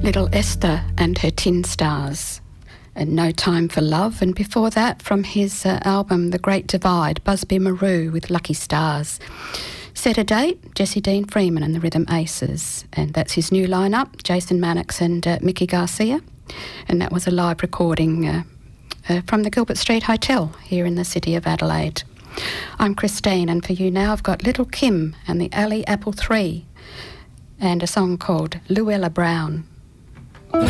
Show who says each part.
Speaker 1: Little Esther and Her Tin Stars, and No Time for Love, and before that from his album The Great Divide, Busby Marou with Lucky Stars. Set a Date, Jesse Dean Freeman and the Rhythm Aces, and that's his new lineup, Jason Mannix and Mickey Garcia, and that was a live recording from the Gilbert Street Hotel here in the city of Adelaide. I'm Christine, and for you now I've got Little Kim and the Alley Apple 3 and a song called Luella Brown.